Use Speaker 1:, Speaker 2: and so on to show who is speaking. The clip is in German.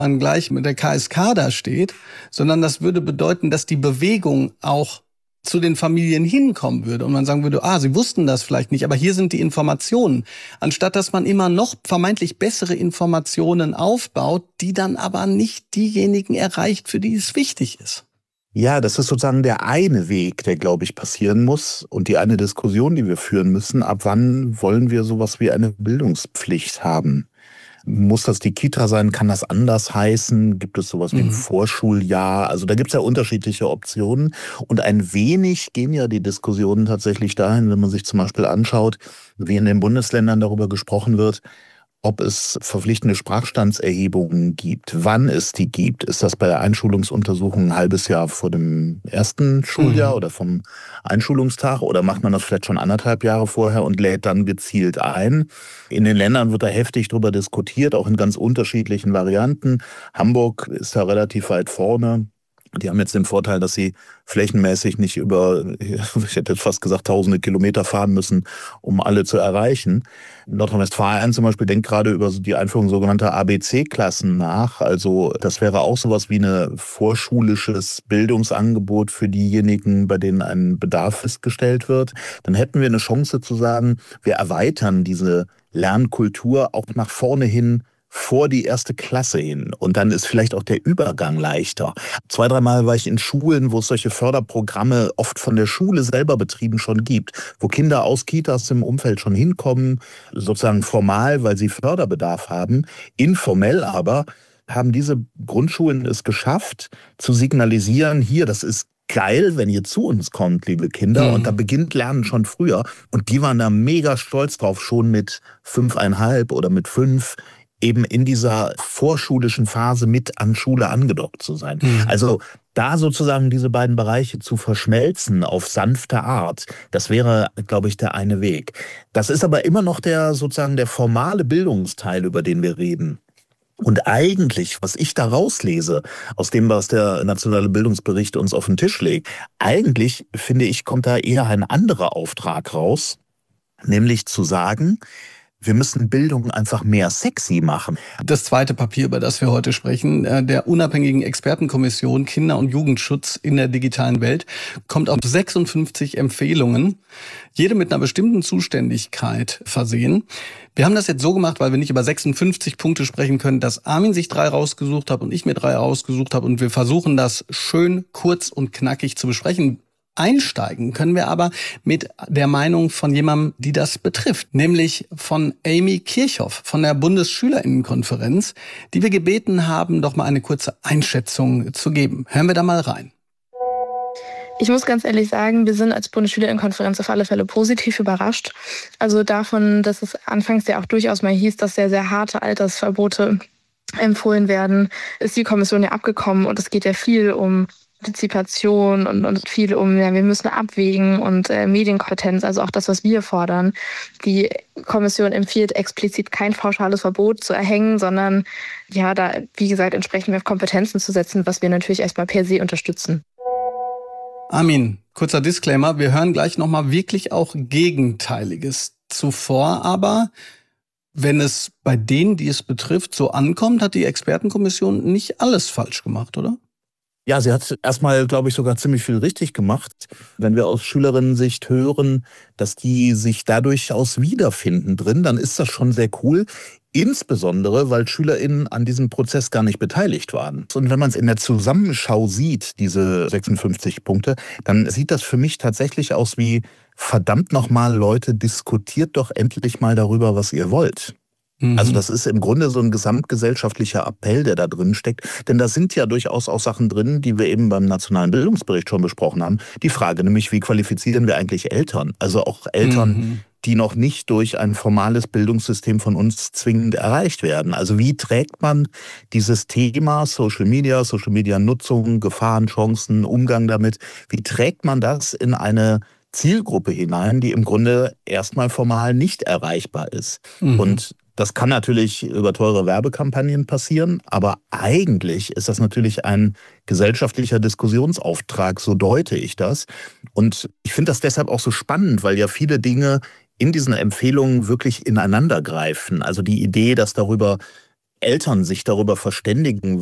Speaker 1: man gleich mit der KSK da steht, sondern das würde bedeuten, dass die Bewegung auch zu den Familien hinkommen würde und man sagen würde, sie wussten das vielleicht nicht, aber hier sind die Informationen. Anstatt dass man immer noch vermeintlich bessere Informationen aufbaut, die dann aber nicht diejenigen erreicht, für die es wichtig ist.
Speaker 2: Ja, das ist sozusagen der eine Weg, der, glaube ich, passieren muss und die eine Diskussion, die wir führen müssen. Ab wann wollen wir sowas wie eine Bildungspflicht haben? Muss das die Kita sein? Kann das anders heißen? Gibt es sowas wie ein Vorschuljahr? Also da gibt es ja unterschiedliche Optionen. Und ein wenig gehen ja die Diskussionen tatsächlich dahin, wenn man sich zum Beispiel anschaut, wie in den Bundesländern darüber gesprochen wird, ob es verpflichtende Sprachstandserhebungen gibt, wann es die gibt. Ist das bei der Einschulungsuntersuchung ein halbes Jahr vor dem ersten Schuljahr oder vom Einschulungstag? Oder macht man das vielleicht schon 1,5 Jahre vorher und lädt dann gezielt ein? In den Ländern wird da heftig drüber diskutiert, auch in ganz unterschiedlichen Varianten. Hamburg ist da relativ weit vorne. Die haben jetzt den Vorteil, dass sie flächenmäßig nicht über, ich hätte jetzt fast gesagt, tausende Kilometer fahren müssen, um alle zu erreichen. Nordrhein-Westfalen zum Beispiel denkt gerade über die Einführung sogenannter ABC-Klassen nach. Also das wäre auch sowas wie ein vorschulisches Bildungsangebot für diejenigen, bei denen ein Bedarf festgestellt wird. Dann hätten wir eine Chance zu sagen, wir erweitern diese Lernkultur auch nach vorne hin vor die erste Klasse hin. Und dann ist vielleicht auch der Übergang leichter. 2, 3 Mal war ich in Schulen, wo es solche Förderprogramme oft von der Schule selber betrieben schon gibt, wo Kinder aus Kitas im Umfeld schon hinkommen, sozusagen formal, weil sie Förderbedarf haben. Informell aber haben diese Grundschulen es geschafft, zu signalisieren, hier, das ist geil, wenn ihr zu uns kommt, liebe Kinder. Und da beginnt Lernen schon früher. Und die waren da mega stolz drauf, schon mit 5,5 oder mit 5 eben in dieser vorschulischen Phase mit an Schule angedockt zu sein. Also da sozusagen diese beiden Bereiche zu verschmelzen auf sanfte Art, das wäre, glaube ich, der eine Weg. Das ist aber immer noch der formale Bildungsteil, über den wir reden. Und eigentlich, was ich da rauslese, aus dem, was der Nationale Bildungsbericht uns auf den Tisch legt, eigentlich, finde ich, kommt da eher ein anderer Auftrag raus, nämlich zu sagen, wir müssen Bildung einfach mehr sexy machen.
Speaker 1: Das zweite Papier, über das wir heute sprechen, der unabhängigen Expertenkommission Kinder- und Jugendschutz in der digitalen Welt, kommt auf 56 Empfehlungen, jede mit einer bestimmten Zuständigkeit versehen. Wir haben das jetzt so gemacht, weil wir nicht über 56 Punkte sprechen können, dass Armin sich 3 rausgesucht hat und ich mir 3 rausgesucht habe. Und wir versuchen das schön kurz und knackig zu besprechen. Einsteigen können wir aber mit der Meinung von jemandem, die das betrifft, nämlich von Amy Kirchhoff von der Bundesschülerinnenkonferenz, die wir gebeten haben, doch mal eine kurze Einschätzung zu geben. Hören wir da mal rein.
Speaker 3: Ich muss ganz ehrlich sagen, wir sind als Bundesschülerinnenkonferenz auf alle Fälle positiv überrascht. Also davon, dass es anfangs ja auch durchaus mal hieß, dass sehr harte Altersverbote empfohlen werden, ist die Kommission ja abgekommen und es geht ja viel um Partizipation und viel um, wir müssen abwägen und Medienkompetenz, also auch das, was wir fordern. Die Kommission empfiehlt explizit kein pauschales Verbot zu erhängen, sondern da, wie gesagt, entsprechend mehr Kompetenzen zu setzen, was wir natürlich erstmal per se unterstützen.
Speaker 1: Armin, kurzer Disclaimer, wir hören gleich nochmal wirklich auch Gegenteiliges. Zuvor aber, wenn es bei denen, die es betrifft, so ankommt, hat die Expertenkommission nicht alles falsch gemacht, oder?
Speaker 2: Ja, sie hat erstmal, glaube ich, sogar ziemlich viel richtig gemacht. Wenn wir aus Schülerinnensicht hören, dass die sich da durchaus wiederfinden drin, dann ist das schon sehr cool. Insbesondere, weil SchülerInnen an diesem Prozess gar nicht beteiligt waren. Und wenn man es in der Zusammenschau sieht, diese 56 Punkte, dann sieht das für mich tatsächlich aus wie, verdammt nochmal, Leute, diskutiert doch endlich mal darüber, was ihr wollt. Also das ist im Grunde so ein gesamtgesellschaftlicher Appell, der da drin steckt. Denn da sind ja durchaus auch Sachen drin, die wir eben beim Nationalen Bildungsbericht schon besprochen haben. Die Frage nämlich, wie qualifizieren wir eigentlich Eltern? Also auch Eltern, die noch nicht durch ein formales Bildungssystem von uns zwingend erreicht werden. Also wie trägt man dieses Thema Social Media Nutzung, Gefahren, Chancen, Umgang damit, wie trägt man das in eine Zielgruppe hinein, die im Grunde erstmal formal nicht erreichbar ist? Und das kann natürlich über teure Werbekampagnen passieren, aber eigentlich ist das natürlich ein gesellschaftlicher Diskussionsauftrag, so deute ich das. Und ich finde das deshalb auch so spannend, weil ja viele Dinge in diesen Empfehlungen wirklich ineinander greifen. Also die Idee, dass darüber Eltern sich darüber verständigen